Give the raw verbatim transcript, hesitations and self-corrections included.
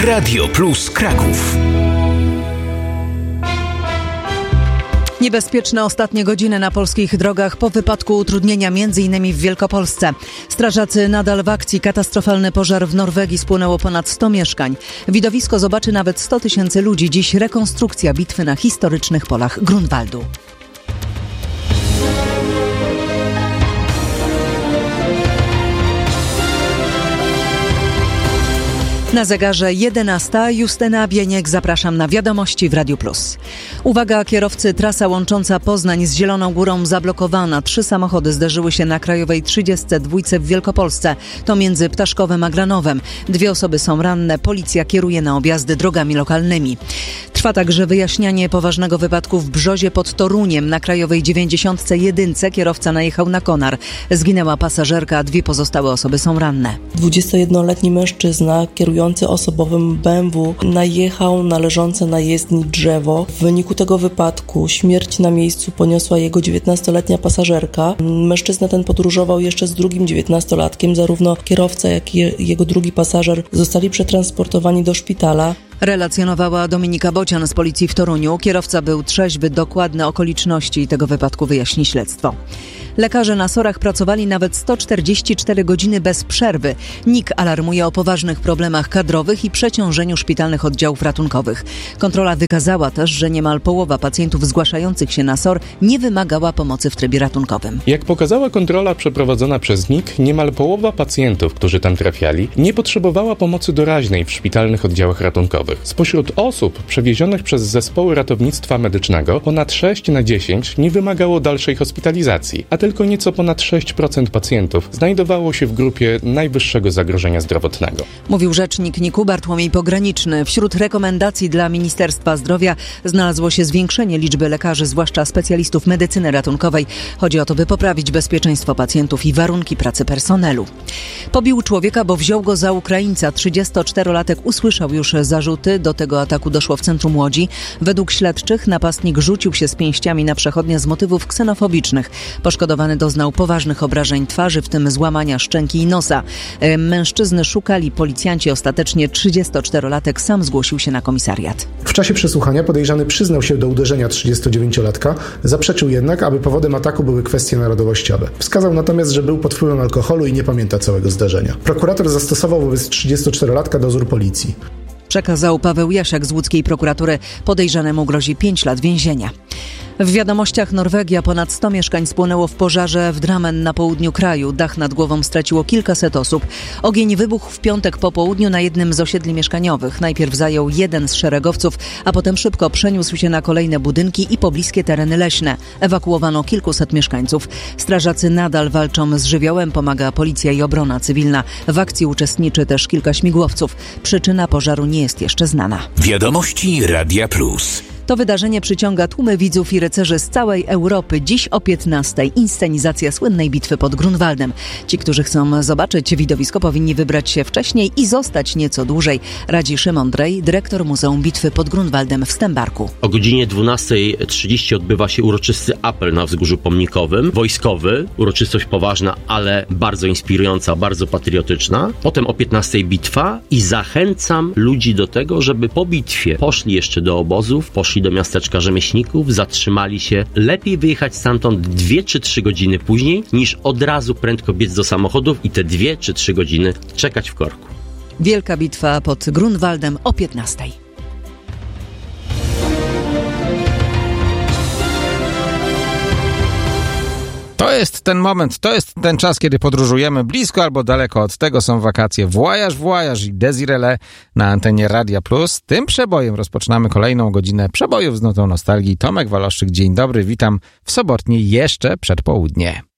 Radio Plus Kraków. Niebezpieczne ostatnie godziny na polskich drogach po wypadku utrudnienia między innymi w Wielkopolsce. Strażacy nadal w akcji. Katastrofalny pożar w Norwegii, spłonęło ponad sto mieszkań. Widowisko zobaczy nawet sto tysięcy ludzi. Dziś rekonstrukcja bitwy na historycznych polach Grunwaldu. Na zegarze jedenasta. Justyna Bieniek, zapraszam na wiadomości w Radiu Plus. Uwaga kierowcy, trasa łącząca Poznań z Zieloną Górą zablokowana. Trzy samochody zderzyły się na krajowej trzydziestej dwójce w Wielkopolsce. To między Ptaszkowem a Granowem. Dwie osoby są ranne. Policja kieruje na objazdy drogami lokalnymi. Trwa także wyjaśnianie poważnego wypadku w Brzozie pod Toruniem. Na krajowej dziewięćdziesiątce jeden kierowca najechał na konar. Zginęła pasażerka, a dwie pozostałe osoby są ranne. dwudziestojednoletni mężczyzna kierujący osobowym B M W najechał na leżące na jezdni drzewo. W wyniku tego wypadku śmierć na miejscu poniosła jego dziewiętnastoletnia pasażerka. Mężczyzna ten podróżował jeszcze z drugim dziewiętnastolatkiem. Zarówno kierowca, jak i jego drugi pasażer zostali przetransportowani do szpitala. Relacjonowała Dominika Bocian z policji w Toruniu. Kierowca był trzeźwy. Dokładne okoliczności tego wypadku wyjaśni śledztwo. Lekarze na SOR-ach pracowali nawet sto czterdzieści cztery godziny bez przerwy. N I K alarmuje o poważnych problemach kadrowych i przeciążeniu szpitalnych oddziałów ratunkowych. Kontrola wykazała też, że niemal połowa pacjentów zgłaszających się na SOR nie wymagała pomocy w trybie ratunkowym. Jak pokazała kontrola przeprowadzona przez N I K, niemal połowa pacjentów, którzy tam trafiali, nie potrzebowała pomocy doraźnej w szpitalnych oddziałach ratunkowych. Spośród osób przewiezionych przez zespoły ratownictwa medycznego ponad sześć na dziesięć nie wymagało dalszej hospitalizacji, a tylko nieco ponad sześć procent pacjentów znajdowało się w grupie najwyższego zagrożenia zdrowotnego. Mówił rzecznik N I K-u Bartłomiej Pograniczny. Wśród rekomendacji dla Ministerstwa Zdrowia znalazło się zwiększenie liczby lekarzy, zwłaszcza specjalistów medycyny ratunkowej. Chodzi o to, by poprawić bezpieczeństwo pacjentów i warunki pracy personelu. Pobił człowieka, bo wziął go za Ukraińca. trzydziestoczterolatek usłyszał już zarzuty. Do tego ataku doszło w centrum Łodzi. Według śledczych napastnik rzucił się z pięściami na przechodnia z motywów ksenofobicznych. Poszkodowany doznał poważnych obrażeń twarzy, w tym złamania szczęki i nosa. Mężczyzny szukali policjanci. Ostatecznie trzydziestoczterolatek sam zgłosił się na komisariat. W czasie przesłuchania podejrzany przyznał się do uderzenia trzydziestodziewięciolatka, zaprzeczył jednak, aby powodem ataku były kwestie narodowościowe. Wskazał natomiast, że był pod wpływem alkoholu i nie pamięta całego zdarzenia. Prokurator zastosował wobec trzydziestoczterolatka dozór policji. Przekazał Paweł Jasiak z łódzkiej prokuratury. Podejrzanemu grozi pięć lat więzienia. W wiadomościach Norwegia ponad sto mieszkań spłonęło w pożarze w Drammen na południu kraju. Dach nad głową straciło kilkaset osób. Ogień wybuchł w piątek po południu na jednym z osiedli mieszkaniowych. Najpierw zajął jeden z szeregowców, a potem szybko przeniósł się na kolejne budynki i pobliskie tereny leśne. Ewakuowano kilkuset mieszkańców. Strażacy nadal walczą z żywiołem, pomaga policja i obrona cywilna. W akcji uczestniczy też kilka śmigłowców. Przyczyna pożaru nie jest jeszcze znana. Wiadomości Radia Plus. To wydarzenie przyciąga tłumy widzów i rycerzy z całej Europy. Dziś o piętnastej inscenizacja słynnej bitwy pod Grunwaldem. Ci, którzy chcą zobaczyć widowisko, powinni wybrać się wcześniej i zostać nieco dłużej, radzi Szymon Drej, dyrektor Muzeum Bitwy pod Grunwaldem w Stębarku. O godzinie dwunasta trzydzieści odbywa się uroczysty apel na wzgórzu pomnikowym, wojskowy, uroczystość poważna, ale bardzo inspirująca, bardzo patriotyczna. Potem o piętnastej bitwa i zachęcam ludzi do tego, żeby po bitwie poszli jeszcze do obozów, poszli do miasteczka rzemieślników, zatrzymali się. Lepiej wyjechać stamtąd dwie czy trzy godziny później, niż od razu prędko biec do samochodów i te dwie czy trzy godziny czekać w korku. Wielka bitwa pod Grunwaldem o piętnastej. To jest ten moment, to jest ten czas, kiedy podróżujemy blisko albo daleko od tego. Są wakacje. Voyage, Voyage i Desirele na antenie Radia Plus. Tym przebojem rozpoczynamy kolejną godzinę przebojów z nutą nostalgii. Tomek Waloszczyk, dzień dobry, witam w sobotnie jeszcze przedpołudnie.